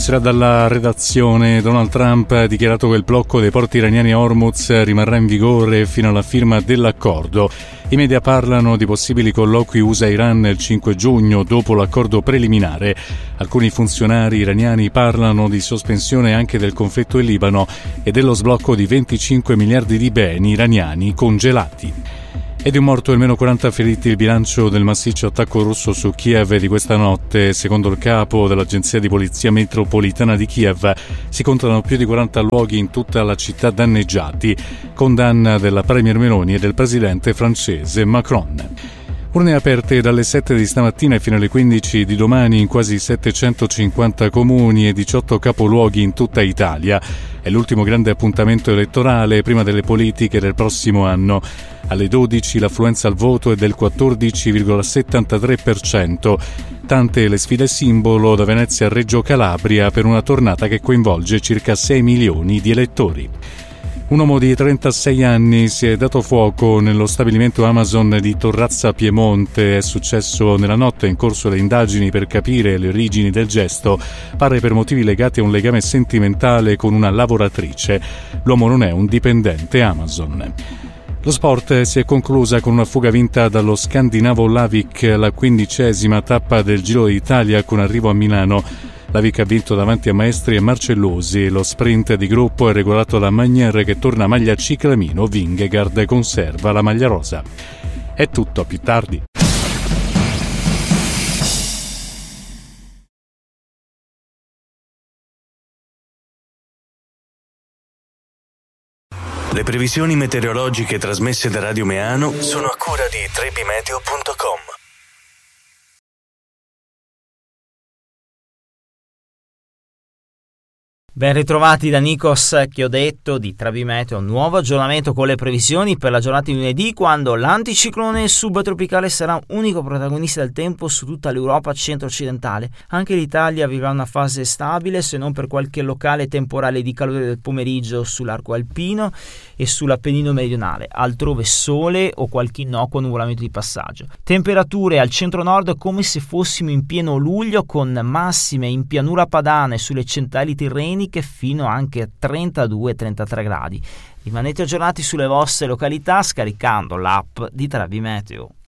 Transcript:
Buonasera dalla redazione. Donald Trump ha dichiarato che il blocco dei porti iraniani a Hormuz rimarrà in vigore fino alla firma dell'accordo. I media parlano di possibili colloqui USA-Iran il 5 giugno dopo l'accordo preliminare. Alcuni funzionari iraniani parlano di sospensione anche del conflitto in Libano e dello sblocco di 25 miliardi di beni iraniani congelati. E di un morto e almeno 40 feriti il bilancio del massiccio attacco russo su Kiev di questa notte. Secondo il capo dell'agenzia di polizia metropolitana di Kiev, si contano più di 40 luoghi in tutta la città danneggiati. Condanna della premier Meloni e del presidente francese Macron. Urne aperte dalle 7 di stamattina fino alle 15 di domani in quasi 750 comuni e 18 capoluoghi in tutta Italia. È l'ultimo grande appuntamento elettorale prima delle politiche del prossimo anno. Alle 12 l'affluenza al voto è del 14,73%. Tante le sfide simbolo da Venezia a Reggio Calabria per una tornata che coinvolge circa 6 milioni di elettori. Un uomo di 36 anni si è dato fuoco nello stabilimento Amazon di Torrazza Piemonte. È successo nella notte, in corso le indagini per capire le origini del gesto. Pare per motivi legati a un legame sentimentale con una lavoratrice. L'uomo non è un dipendente Amazon. Lo sport si è conclusa con una fuga vinta dallo scandinavo Lavik, la 15ª tappa del Giro d'Italia con arrivo a Milano. Lavik ha vinto davanti a Maestri e Marcellosi. Lo sprint di gruppo è regolato da Magnier che torna maglia ciclamino, Vingegaard conserva la maglia rosa. È tutto, a più tardi. Le previsioni meteorologiche trasmesse da Radio Meano sono a cura di trebimeteo.com. Ben ritrovati da Nikos Chioddetto di Trebimeteo, nuovo aggiornamento con le previsioni per la giornata di lunedì, quando l'anticiclone subtropicale sarà unico protagonista del tempo su tutta l'Europa centro-occidentale. Anche l'Italia vivrà una fase stabile, se non per qualche locale temporale di calore del pomeriggio sull'arco alpino e sull'Appennino meridionale, altrove sole o qualche innocuo nuvolamento di passaggio. Temperature al centro-nord come se fossimo in pieno luglio, con massime in pianura padana e sulle centrali tirreniche fino anche a 32-33 gradi. Rimanete aggiornati sulle vostre località scaricando l'app di Trebimeteo.